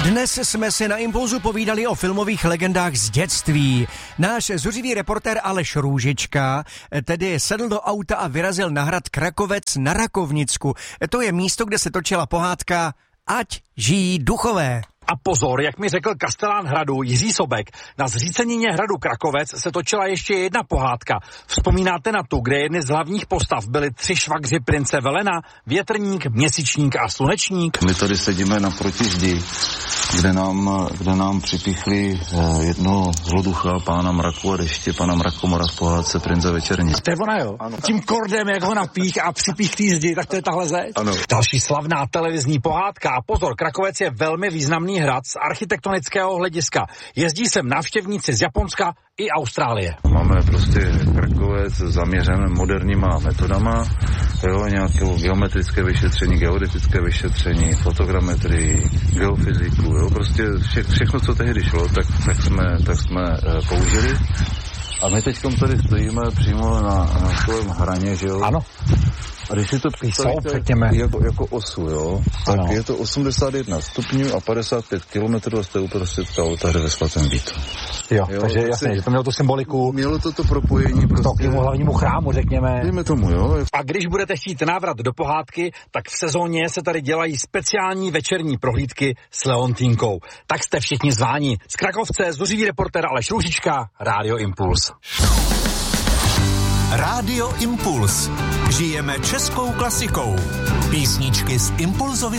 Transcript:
Dnes jsme si na Impulzu povídali o filmových legendách z dětství. Náš zuřivý reportér Aleš Růžička tedy sedl do auta a vyrazil na hrad Krakovec na Rakovnicku. To je místo, kde se točila pohádka Ať žijí duchové. A pozor, jak mi řekl kastelán hradu Jiří Sobek, na zřícenině hradu Krakovec se točila ještě jedna pohádka. Vzpomínáte na tu, kde jedny z hlavních postav byly 3 švagři prince Velena, Větrník, Měsíčník a Slunečník? My tady sedíme naproti zdi, kde nám připíchli jednoho zloducha, pána Mraku a deště, pana Mrakomora v pohádce Prince Večerní. To je ona, jo? Ano. Tím kordem, jak ho napích a připích té zdi, tak to je tahle zeď? Ano. Další slavná televizní pohádka. A pozor, Krakovec je velmi významný hrad z architektonického hlediska. Jezdí sem návštěvníci z Japonska i Austrálie. Máme prostě Krakovec zaměřené moderníma metodama, jo, nějaké geometrické vyšetření, geodetické vyšetření, fotogrametrii, geofyziku, jo, prostě všechno, co tehdy šlo, tak jsme použili. A my teď tady stojíme přímo na svém hraně, že jo? Ano. A když si to představíte jako osu, jo, tak ano. Je to 81 stupňů a 55 kilometrů a jste uprostřed oltáře ve Svatém Vítu. Jo, takže jasně, že to mělo tu symboliku. Mělo to propojení prostě. K tomu hlavnímu chrámu, řekněme. Dejme tomu, jo. A když budete chtít návrat do pohádky, tak v sezóně se tady dělají speciální večerní prohlídky s Leontínkou. Tak jste všichni zváni. Z Krakovce zuřivý reportér Aleš Růžička, Rádio Impuls. Rádio Impuls. Žijeme českou klasikou. Písničky z Impulzovy